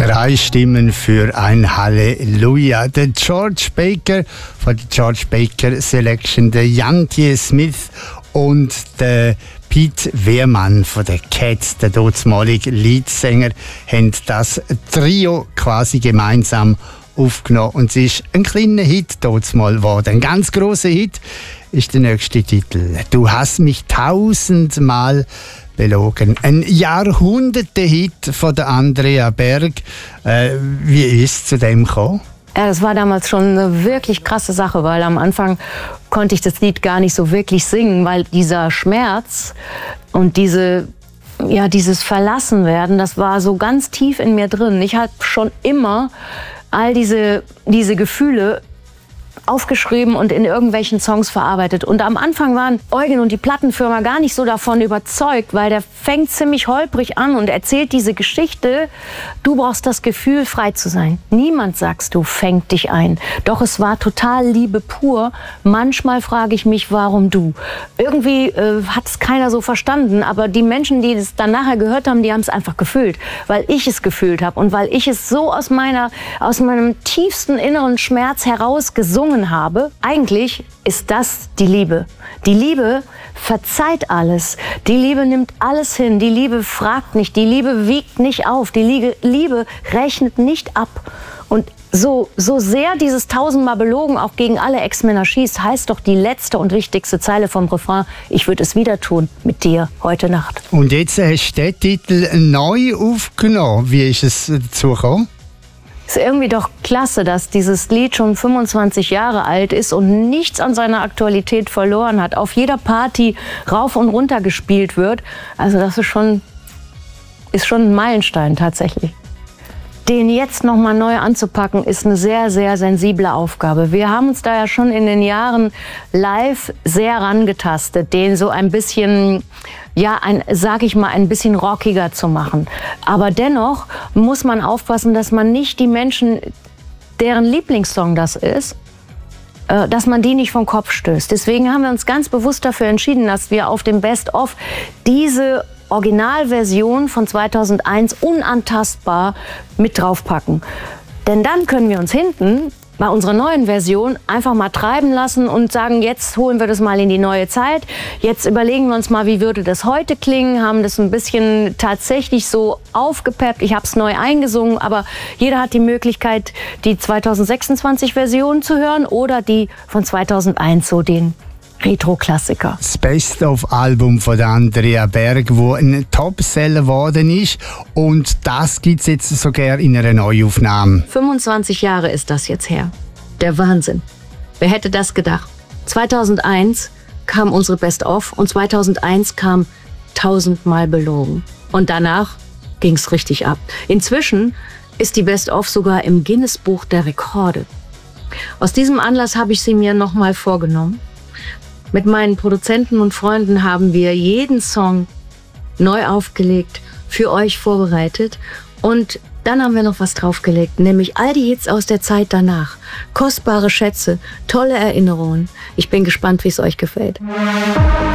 3 Stimmen für ein Halleluja. Der George Baker von der George Baker Selection, der Jan T. Smith und der Pete Wehrmann von der Cats, der dortmalige Leadsänger, haben das Trio quasi gemeinsam aufgenommen. Und es ist ein kleiner Hit dortmal geworden. Ein ganz grosser Hit ist der nächste Titel. Du hast mich 1000-mal belogen. Ein Jahrhunderte-Hit von der Andrea Berg. Wie ist es zu dem gekommen? Ja, das war damals schon eine wirklich krasse Sache, weil am Anfang konnte ich das Lied gar nicht so wirklich singen, weil dieser Schmerz und dieses Verlassenwerden, das war so ganz tief in mir drin. Ich habe schon immer all diese Gefühle aufgeschrieben und in irgendwelchen Songs verarbeitet. Und am Anfang waren Eugen und die Plattenfirma gar nicht so davon überzeugt, weil der fängt ziemlich holprig an und erzählt diese Geschichte, du brauchst das Gefühl, frei zu sein. Niemand, sagst du, fängt dich ein. Doch es war total Liebe pur. Manchmal frage ich mich, warum du? Irgendwie hat es keiner so verstanden, aber die Menschen, die es dann nachher gehört haben, die haben es einfach gefühlt, weil ich es gefühlt habe und weil ich es so aus meinem tiefsten inneren Schmerz heraus gesungen habe. Eigentlich ist das die Liebe. Die Liebe verzeiht alles. Die Liebe nimmt alles hin. Die Liebe fragt nicht. Die Liebe wiegt nicht auf. Die Liebe rechnet nicht ab. Und so sehr dieses 1000-mal belogen auch gegen alle Ex-Männer schießt, heißt doch die letzte und wichtigste Zeile vom Refrain: Ich würde es wieder tun mit dir heute Nacht. Und jetzt hast du den Titel neu aufgenommen. Wie ist es dazu gekommen? Es ist irgendwie doch klasse, dass dieses Lied schon 25 Jahre alt ist und nichts an seiner Aktualität verloren hat. Auf jeder Party rauf und runter gespielt wird. Also das ist schon ein Meilenstein tatsächlich. Den jetzt nochmal neu anzupacken, ist eine sehr, sehr sensible Aufgabe. Wir haben uns da ja schon in den Jahren live sehr rangetastet, den so ein bisschen, ein bisschen rockiger zu machen. Aber dennoch muss man aufpassen, dass man nicht die Menschen, deren Lieblingssong das ist, dass man die nicht vom Kopf stößt. Deswegen haben wir uns ganz bewusst dafür entschieden, dass wir auf dem Best-of diese Originalversion von 2001 unantastbar mit draufpacken. Denn dann können wir uns hinten bei unserer neuen Version einfach mal treiben lassen und sagen, jetzt holen wir das mal in die neue Zeit. Jetzt überlegen wir uns mal, wie würde das heute klingen, haben das ein bisschen tatsächlich so aufgepeppt. Ich habe es neu eingesungen, aber jeder hat die Möglichkeit, die 2026-Version zu hören oder die von 2001, so den Retro-Klassiker. Das Best-of-Album von Andrea Berg, wo ein Topseller geworden ist. Und das gibt es jetzt sogar in einer Neuaufnahme. 25 Jahre ist das jetzt her. Der Wahnsinn. Wer hätte das gedacht? 2001 kam unsere Best-of und 2001 kam 1000-mal belogen. Und danach ging es richtig ab. Inzwischen ist die Best-of sogar im Guinness-Buch der Rekorde. Aus diesem Anlass habe ich sie mir nochmal vorgenommen. Mit meinen Produzenten und Freunden haben wir jeden Song neu aufgelegt, für euch vorbereitet. Und dann haben wir noch was draufgelegt, nämlich all die Hits aus der Zeit danach. Kostbare Schätze, tolle Erinnerungen. Ich bin gespannt, wie es euch gefällt.